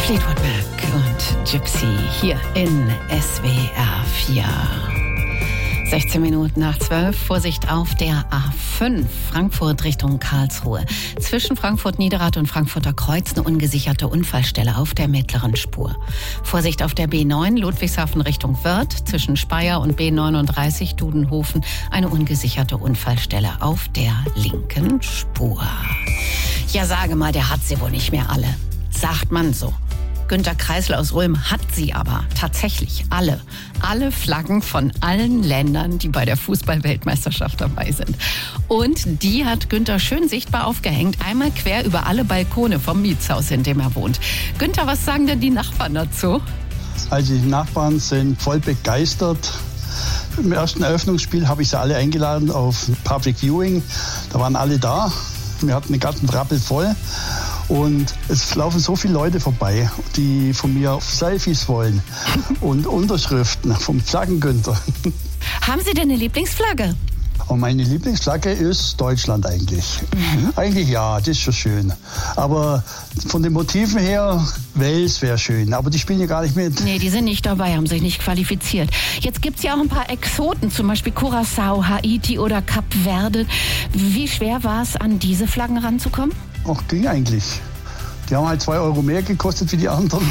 Fleetwood Mac und Gypsy hier in SWR 4. 16 Minuten nach 12. Vorsicht auf der A5 Frankfurt Richtung Karlsruhe. Zwischen Frankfurt-Niederrad und Frankfurter Kreuz eine ungesicherte Unfallstelle auf der mittleren Spur. Vorsicht auf der B9 Ludwigshafen Richtung Wörth. Zwischen Speyer und B39 Dudenhofen eine ungesicherte Unfallstelle auf der linken Spur. Ja, sage mal, der hat sie wohl nicht mehr alle. Sagt man so. Günter Kreisel aus Ulm hat sie aber tatsächlich alle. Alle Flaggen von allen Ländern, die bei der Fußball-Weltmeisterschaft dabei sind. Und die hat Günter schön sichtbar aufgehängt, einmal quer über alle Balkone vom Mietshaus, in dem er wohnt. Günter, was sagen denn die Nachbarn dazu? Also die Nachbarn sind voll begeistert. Im ersten Eröffnungsspiel habe ich sie alle eingeladen auf Public Viewing. Da waren alle da. Wir hatten den ganzen Rappel voll. Und es laufen so viele Leute vorbei, die von mir Selfies wollen und Unterschriften vom Flaggen-Günther. Haben Sie denn eine Lieblingsflagge? Und meine Lieblingsflagge ist Deutschland eigentlich. Eigentlich ja, das ist schon schön. Aber von den Motiven her, Wales wäre schön. Aber die spielen ja gar nicht mit. Nee, die sind nicht dabei, haben sich nicht qualifiziert. Jetzt gibt's ja auch ein paar Exoten, zum Beispiel Curaçao, Haiti oder Kap Verde. Wie schwer war es, an diese Flaggen ranzukommen? Ach, ging eigentlich. Die haben halt 2 Euro mehr gekostet wie die anderen.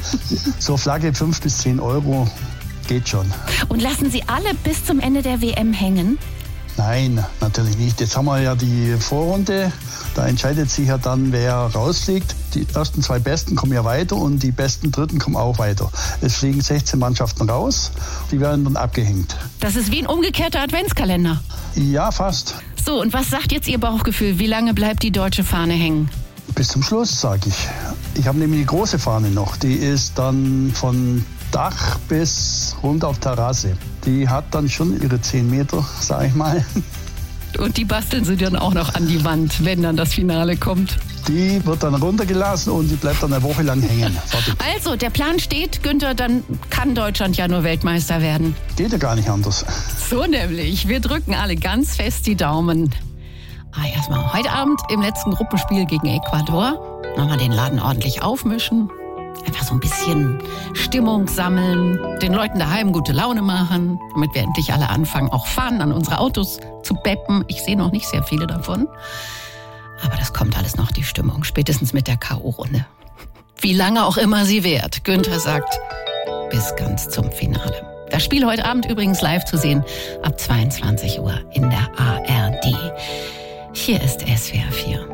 So Flagge 5 bis 10 Euro geht schon. Und lassen Sie alle bis zum Ende der WM hängen? Nein, natürlich nicht. Jetzt haben wir ja die Vorrunde. Da entscheidet sich ja dann, wer rausfliegt. Die ersten 2 Besten kommen ja weiter und die besten Dritten kommen auch weiter. Es fliegen 16 Mannschaften raus. Die werden dann abgehängt. Das ist wie ein umgekehrter Adventskalender. Ja, fast. So, und was sagt jetzt Ihr Bauchgefühl? Wie lange bleibt die deutsche Fahne hängen? Bis zum Schluss, sage ich. Ich habe nämlich die große Fahne noch. Die ist dann von Dach bis runter auf Terrasse. Die hat dann schon ihre 10 Meter, sag ich mal. Und die basteln Sie dann auch noch an die Wand, wenn dann das Finale kommt? Die wird dann runtergelassen und die bleibt dann eine Woche lang hängen. Fertig. Also, der Plan steht, Günther, dann kann Deutschland ja nur Weltmeister werden. Geht ja gar nicht anders. So nämlich. Wir drücken alle ganz fest die Daumen. Erstmal heute Abend im letzten Gruppenspiel gegen Ecuador. Nochmal den Laden ordentlich aufmischen. Einfach so ein bisschen Stimmung sammeln. Den Leuten daheim gute Laune machen. Damit wir endlich alle anfangen, auch fahren, an unsere Autos zu beppen. Ich sehe noch nicht sehr viele davon. Aber das kommt alles noch, die Stimmung. Spätestens mit der K.O.-Runde. Wie lange auch immer sie währt. Günther sagt, bis ganz zum Finale. Das Spiel heute Abend übrigens live zu sehen. Ab 22 Uhr in der ARD. Hier ist SWR 4.